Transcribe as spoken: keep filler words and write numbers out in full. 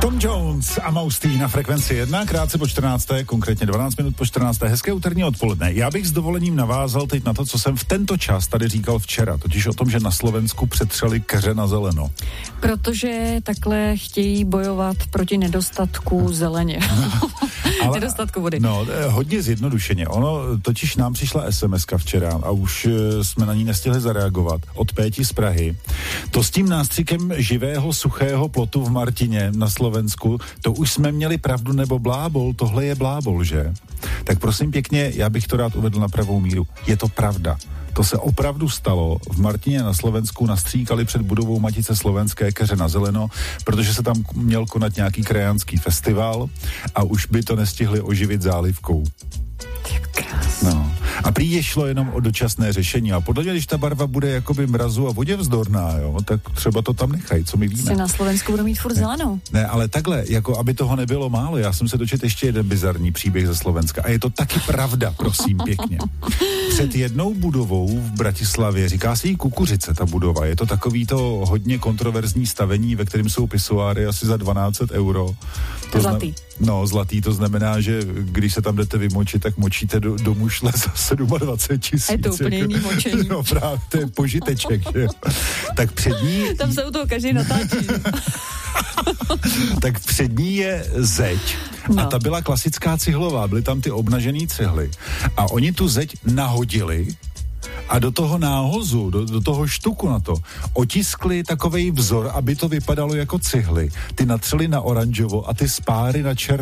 Tom Jones a Maustý na frekvenci jedna, krátce po čtrnácté, konkrétně dvanáct minut po čtrnácté. Hezké úterní odpoledne. Já bych s dovolením navázal teď na to, co jsem v tento čas tady říkal včera, totiž o tom, že na Slovensku přetřeli keře na zeleno. Protože takhle chtějí bojovat proti nedostatku zeleně. Ale, nedostatku vody. No, hodně zjednodušeně. Ono, totiž nám přišla es em eska včera a už jsme na ní nestihli zareagovat. Od Péti z Prahy. To s tím nástřikem živého suchého plotu v Martině na Slovensku, to už jsme měli pravdu nebo blábol, tohle je blábol, že? Tak prosím pěkně, já bych to rád uvedl na pravou míru. Je to pravda. To se opravdu stalo. V Martině na Slovensku nastříkali před budovou Matice slovenské keře na zeleno, protože se tam měl konat nějaký krajanský festival a už by to nestihli oživit zálivkou. No. A prý je šlo jenom o dočasné řešení. A podle mě, když ta barva bude jakoby mrazu a vodě vzdorná, jo, tak třeba to tam nechají, co my víme. Si na Slovensku budou mít furt zelenou. Ne, ne, ale takhle, jako aby toho nebylo málo, já jsem se dočetl ještě jeden bizarní příběh ze Slovenska. A je to taky pravda, prosím pěkně. Před jednou budovou v Bratislavě, říká se jí Kukuřice, ta budova. Je to takový to hodně kontroverzní stavení, ve kterém jsou pisoáry asi za dvanáct set euro. To zlatý. Zna... No, zlatý, to znamená, že když se tam jdete vymočit, tak močíte do, do mušle za dvacet sedm tisíc. Je to úplně jiný močení. No právě, to je požiteček, že? Tak před ní... Tam se u toho každý natáčí. Tak před ní je zeď. No. A ta byla klasická cihlová, byly tam ty obnažený cihly. A oni tu zeď nahodili a do toho náhozu, do, do toho štuku na to, otiskli takovej vzor, aby to vypadalo jako cihly. Ty natřeli na oranžovo a ty spáry na černo.